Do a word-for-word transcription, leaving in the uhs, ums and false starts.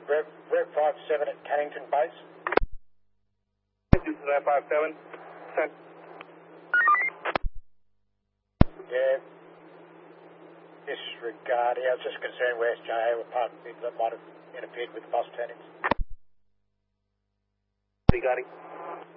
Rev, Rev five seven at Cannington Base. This is Rev five seven. Sent. Yeah. Disregard. Yeah, I was just concerned where S J A were parking people that might have interfered with the bus turnings. Regarding.